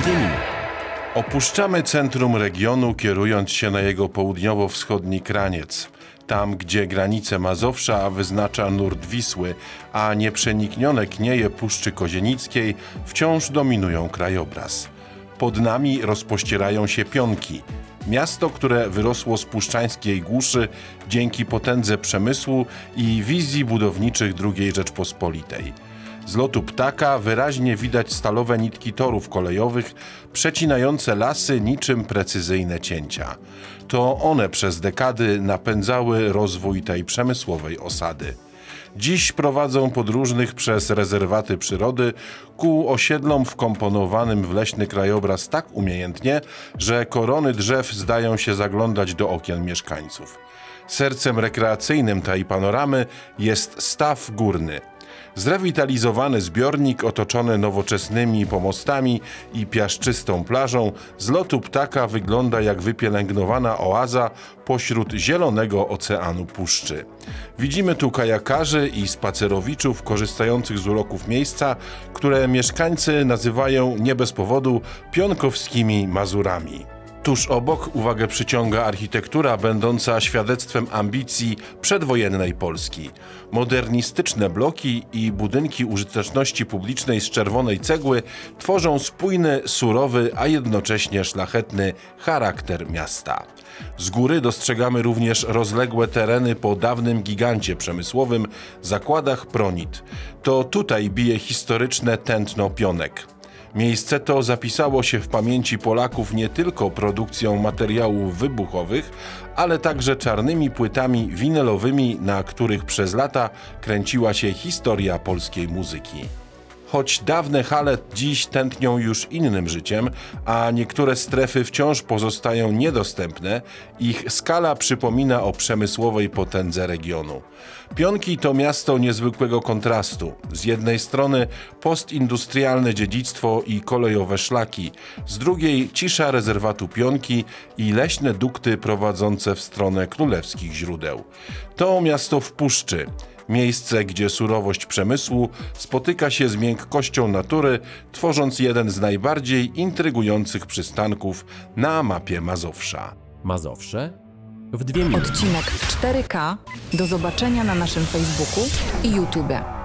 minuty. Opuszczamy centrum regionu, kierując się na jego południowo-wschodni kraniec. Tam, gdzie granicę Mazowsza wyznacza nurt Wisły, a nieprzeniknione knieje Puszczy Kozienickiej wciąż dominują krajobraz. Pod nami rozpościerają się Pionki. Miasto, które wyrosło z puszczańskiej głuszy dzięki potędze przemysłu i wizji budowniczych II Rzeczpospolitej. Z lotu ptaka wyraźnie widać stalowe nitki torów kolejowych, przecinające lasy niczym precyzyjne cięcia. To one przez dekady napędzały rozwój tej przemysłowej osady. Dziś prowadzą podróżnych przez rezerwaty przyrody ku osiedlom wkomponowanym w leśny krajobraz tak umiejętnie, że korony drzew zdają się zaglądać do okien mieszkańców. Sercem rekreacyjnym tej panoramy jest Staw Górny. Zrewitalizowany zbiornik otoczony nowoczesnymi pomostami i piaszczystą plażą z lotu ptaka wygląda jak wypielęgnowana oaza pośród zielonego oceanu puszczy. Widzimy tu kajakarzy i spacerowiczów korzystających z uroków miejsca, które mieszkańcy nazywają nie bez powodu pionkowskimi Mazurami. Tuż obok uwagę przyciąga architektura będąca świadectwem ambicji przedwojennej Polski. Modernistyczne bloki i budynki użyteczności publicznej z czerwonej cegły tworzą spójny, surowy, a jednocześnie szlachetny charakter miasta. Z góry dostrzegamy również rozległe tereny po dawnym gigancie przemysłowym, zakładach Pronit. To tutaj bije historyczne tętno Pionek. Miejsce to zapisało się w pamięci Polaków nie tylko produkcją materiałów wybuchowych, ale także czarnymi płytami winylowymi, na których przez lata kręciła się historia polskiej muzyki. Choć dawne hale dziś tętnią już innym życiem, a niektóre strefy wciąż pozostają niedostępne, ich skala przypomina o przemysłowej potędze regionu. Pionki to miasto niezwykłego kontrastu. Z jednej strony postindustrialne dziedzictwo i kolejowe szlaki, z drugiej cisza rezerwatu Pionki i leśne dukty prowadzące w stronę królewskich źródeł. To miasto w puszczy. Miejsce, gdzie surowość przemysłu spotyka się z miękkością natury, tworząc jeden z najbardziej intrygujących przystanków na mapie Mazowsza. Mazowsze w 2 minuty. Odcinek w 4K do zobaczenia na naszym Facebooku i YouTube.